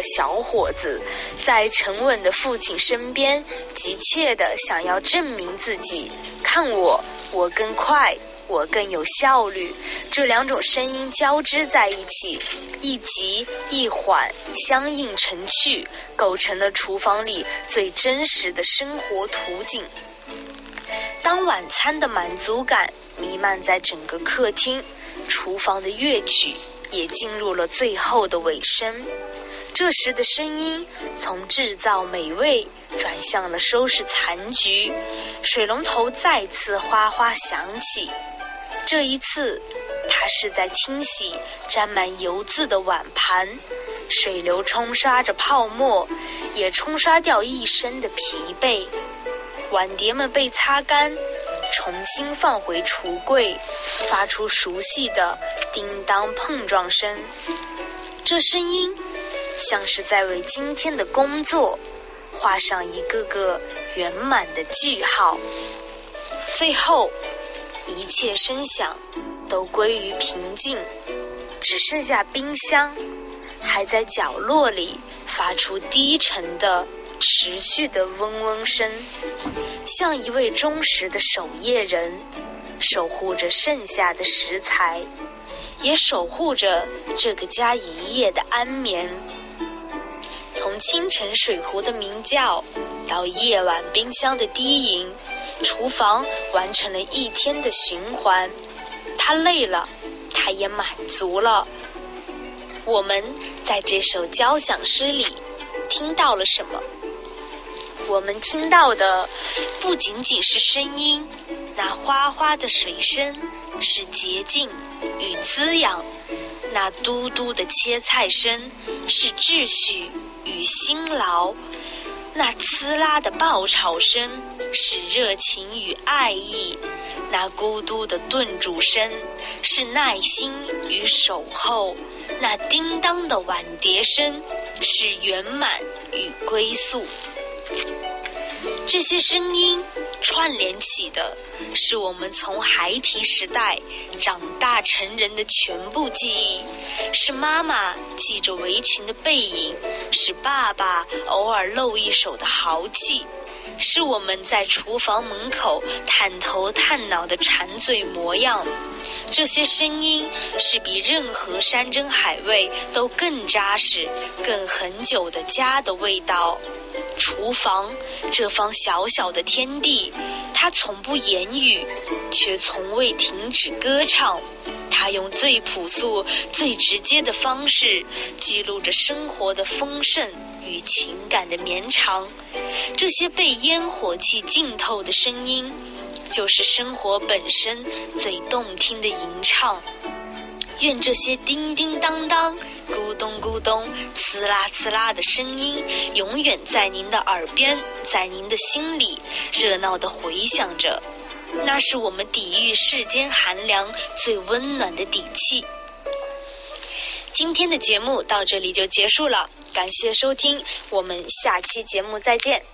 的小伙子，在沉稳的父亲身边，急切地想要证明自己。看我更快，我更有效率。这两种声音交织在一起，一急一缓，相映成趣，构成了厨房里最真实的生活图景。当晚餐的满足感弥漫在整个客厅，厨房的乐曲也进入了最后的尾声。这时的声音从制造美味转向了收拾残局，水龙头再次哗哗响起。这一次它是在清洗沾满油渍的碗盘，水流冲刷着泡沫，也冲刷掉一身的疲惫。碗碟们被擦干，重新放回橱柜，发出熟悉的叮当碰撞声。这声音像是在为今天的工作画上一个个圆满的句号。最后一切声响都归于平静，只剩下冰箱还在角落里发出低沉的持续的嗡嗡声，像一位忠实的守夜人，守护着剩下的食材，也守护着这个家一夜的安眠。从清晨水壶的鸣叫到夜晚冰箱的低吟，厨房完成了一天的循环。他累了，他也满足了。我们在这首交响诗里听到了什么？我们听到的不仅仅是声音，那哗哗的水声是洁净与滋养，那嘟嘟的切菜声是秩序与辛劳，那呲啦的爆炒声是热情与爱意，那咕嘟的炖煮声是耐心与守候，那叮当的碗碟声是圆满与归宿。这些声音串联起的是我们从孩提时代长大成人的全部记忆，是妈妈系着围裙的背影，是爸爸偶尔露一手的豪气，是我们在厨房门口探头探脑的馋嘴模样。这些声音是比任何山珍海味都更扎实、更恒久的家的味道。厨房这方小小的天地，它从不言语，却从未停止歌唱。它用最朴素、最直接的方式记录着生活的丰盛与情感的绵长。这些被烟火气浸透的声音，就是生活本身最动听的吟唱。愿这些叮叮当当、咕咚咕咚、呲啦呲啦的声音永远在您的耳边，在您的心里热闹地回响着，那是我们抵御世间寒凉最温暖的底气。今天的节目到这里就结束了，感谢收听，我们下期节目再见。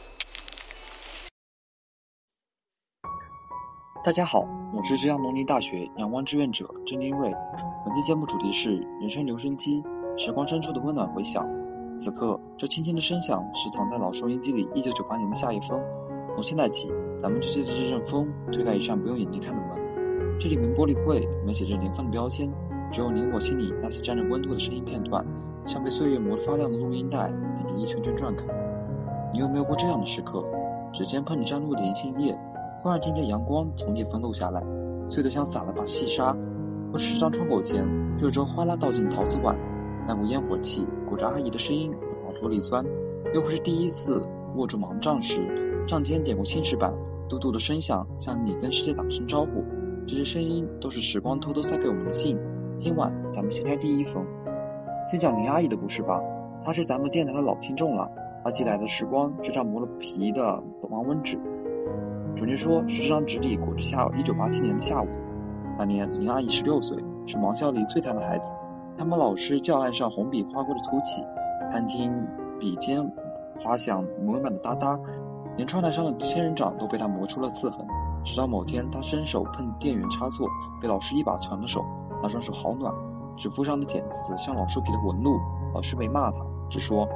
大家好，我是浙江农林大学阳光志愿者郑丁瑞。本期节目主题是人生留声机，时光深处的温暖回响。此刻这轻轻的声响是藏在老收音机里1998年的夏夜风。从现在起，咱们就借着这阵风推开一扇不用眼睛看的门。这里没玻璃柜，没写着年份的标签，只有你我心里那些沾着温度的声音片段，像被岁月磨得发亮的录音带，等着一圈圈转开。你有没有过这样的时刻？指尖碰着沾露的银杏叶，忽然听见阳光从裂缝漏下来，碎得像撒了把细沙，或是张窗口前热粥哗啦倒进陶瓷碗，那股烟火气裹着阿姨的声音往头里钻，又或是第一次握住盲杖时，杖尖点过青石板，嘟嘟的声响向你跟世界打声招呼。这些声音都是时光偷偷塞给我们的信。今晚咱们先开第一封，先讲林阿姨的故事吧。她是咱们电台的老听众了，她寄来的时光这张磨了皮的王文纸。准确说是这张纸里裹着下1987年的下午。那年林阿姨16岁，是盲校里最惨的孩子。他们老师教案上红笔划过的凸起，餐厅笔尖滑响磨满的哒哒，连窗台上的仙人掌都被他磨出了刺痕。直到某天他伸手碰电源插座，被老师一把攥了手，那双手好暖。纸腹上的茧子像老树皮的纹路，老师没骂他，只说